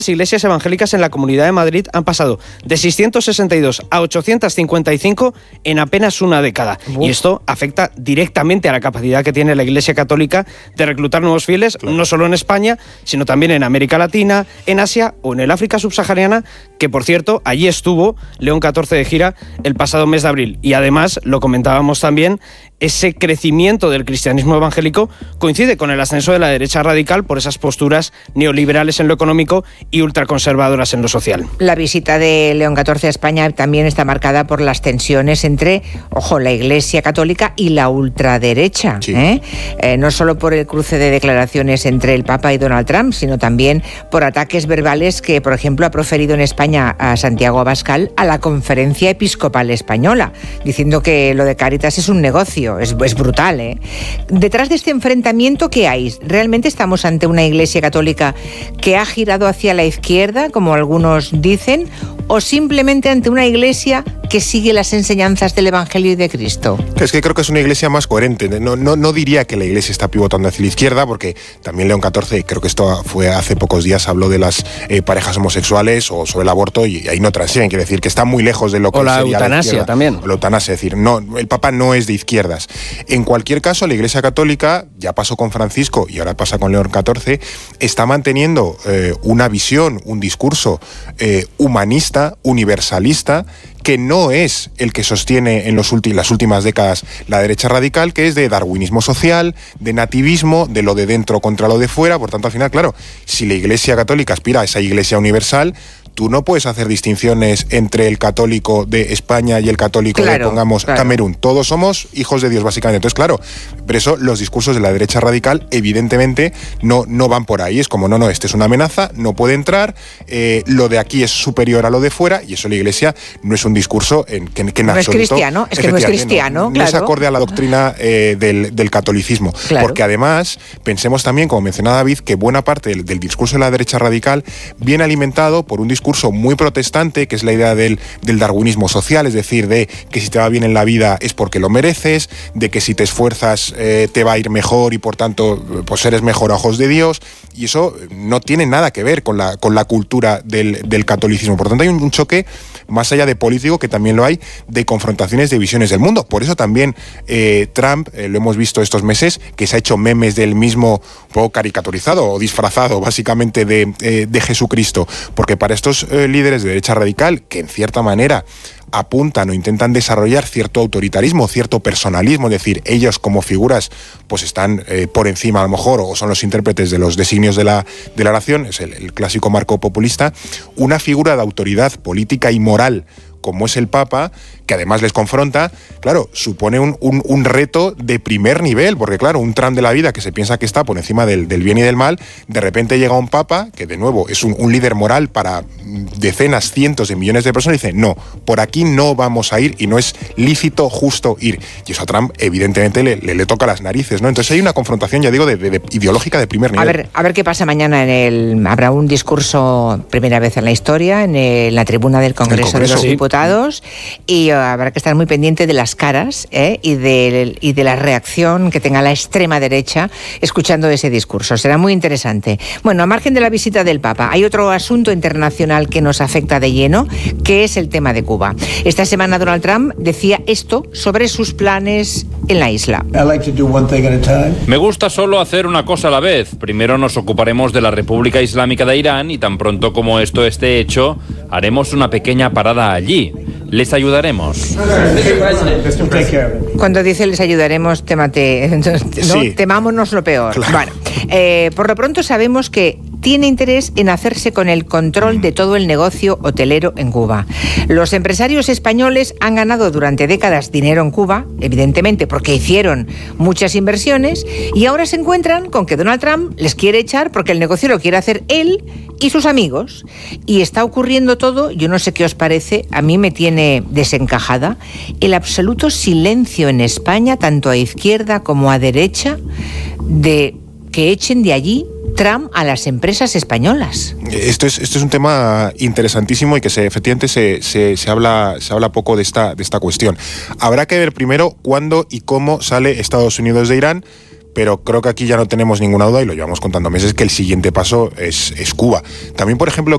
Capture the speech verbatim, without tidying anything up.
Las iglesias evangélicas en la Comunidad de Madrid han pasado de seiscientos sesenta y dos a ochocientos cincuenta y cinco en apenas una década. Uf. Y esto afecta directamente a la capacidad que tiene la Iglesia Católica de reclutar nuevos fieles, claro, no solo en España, sino también en América Latina, en Asia o en el África subsahariana, que por cierto, allí estuvo León catorce de gira el pasado mes de abril. Y además, lo comentábamos también, ese crecimiento del cristianismo evangélico coincide con el ascenso de la derecha radical por esas posturas neoliberales en lo económico y ultraconservadoras en lo social. La visita de León catorce a España también está marcada por las tensiones entre, ojo, la Iglesia Católica y la ultraderecha. Sí. ¿eh? Eh, no solo por el cruce de declaraciones entre el Papa y Donald Trump, sino también por ataques verbales que, por ejemplo, ha proferido en España a Santiago Abascal a la Conferencia Episcopal Española, diciendo que lo de Cáritas es un negocio. Es, es brutal, ¿eh? Detrás de este enfrentamiento, ¿qué hay? ¿Realmente estamos ante una Iglesia Católica que ha girado hacia la izquierda, como algunos dicen, o simplemente ante una Iglesia que sigue las enseñanzas del Evangelio y de Cristo? Es que creo que es una Iglesia más coherente. No, no, no diría que la Iglesia está pivotando hacia la izquierda, porque también León catorce, creo que esto fue hace pocos días, habló de las eh, parejas homosexuales o sobre el aborto, y ahí no transigen. Quiere decir que está muy lejos de lo que o la sería eutanasia la también. O la eutanasia, es decir, no, el Papa no es de izquierdas. En cualquier caso, la Iglesia Católica, ya pasó con Francisco y ahora pasa con León catorce, está manteniendo eh, una visión, un discurso eh, humanista, universalista, que no es el que sostiene en los últimos, las últimas décadas la derecha radical, que es de darwinismo social, de nativismo, de lo de dentro contra lo de fuera. Por tanto, al final, claro, si la Iglesia Católica aspira a esa Iglesia universal, tú no puedes hacer distinciones entre el católico de España y el católico claro, de, pongamos, claro. Camerún. Todos somos hijos de Dios, básicamente. Entonces, claro, por eso los discursos de la derecha radical, evidentemente, no, no van por ahí. Es como, no, no, este es una amenaza, no puede entrar, eh, lo de aquí es superior a lo de fuera, y eso la Iglesia no es un discurso en, que, que en no absoluto... es cristiano, es que no es cristiano, no, claro. No es acorde a la doctrina eh, del, del catolicismo. Claro. Porque además, pensemos también, como mencionaba David, que buena parte del, del discurso de la derecha radical viene alimentado por un discurso muy protestante, que es la idea del, del darwinismo social, es decir, de que si te va bien en la vida es porque lo mereces, de que si te esfuerzas eh, te va a ir mejor y por tanto pues eres mejor a ojos de Dios, y eso no tiene nada que ver con la, con la cultura del, del catolicismo. Por tanto, hay un, un choque, más allá de político, que también lo hay, de confrontaciones de visiones del mundo. Por eso también eh, Trump, eh, lo hemos visto estos meses, que se ha hecho memes del mismo, un poco caricaturizado o disfrazado básicamente de, eh, de Jesucristo, porque para estos eh, líderes de derecha radical, que en cierta manera apuntan o intentan desarrollar cierto autoritarismo, cierto personalismo, es decir, ellos como figuras pues están eh, por encima a lo mejor, o son los intérpretes de los designios de la, de la nación, es el, el clásico marco populista, una figura de autoridad política y moral como es el Papa, que además les confronta, claro, supone un, un, un reto de primer nivel, porque claro, un Trump de la vida que se piensa que está por encima del, del bien y del mal, de repente llega un Papa, que de nuevo es un, un líder moral para decenas, cientos de millones de personas, y dice, no, por aquí no vamos a ir y no es lícito, justo ir. Y eso a Trump evidentemente le, le, le toca las narices, ¿no? Entonces hay una confrontación, ya digo, de, de, de ideológica de primer nivel. A ver, a ver qué pasa mañana en el... Habrá un discurso, primera vez en la historia, en, el, en la tribuna del Congreso, Congreso de los sí. Diputados, y uh, habrá que estar muy pendiente de las caras ¿eh? y, de, y de la reacción que tenga la extrema derecha escuchando ese discurso. Será muy interesante. Bueno, a margen de la visita del Papa, hay otro asunto internacional que nos afecta de lleno, que es el tema de Cuba. Esta semana Donald Trump decía esto sobre sus planes en la isla. Me gusta solo hacer una cosa a la vez. Primero nos ocuparemos de la República Islámica de Irán y tan pronto como esto esté hecho, haremos una pequeña parada allí. Les ayudaremos. Cuando dice les ayudaremos, temate, ¿no? Sí. Temámonos lo peor. Claro. Bueno, eh, por lo pronto sabemos que tiene interés en hacerse con el control de todo el negocio hotelero en Cuba. Los empresarios españoles han ganado durante décadas dinero en Cuba, evidentemente porque hicieron muchas inversiones, y ahora se encuentran con que Donald Trump les quiere echar porque el negocio lo quiere hacer él y sus amigos. Y está ocurriendo todo, yo no sé qué os parece, a mí me tiene desencajada, el absoluto silencio en España, tanto a izquierda como a derecha, de que echen de allí Trump a las empresas españolas. Esto es, esto es un tema interesantísimo y que se, efectivamente se, se, se, habla, se habla poco de esta, de esta cuestión. Habrá que ver primero cuándo y cómo sale Estados Unidos de Irán, pero creo que aquí ya no tenemos ninguna duda, y lo llevamos contando meses, que el siguiente paso es, es Cuba. También, por ejemplo,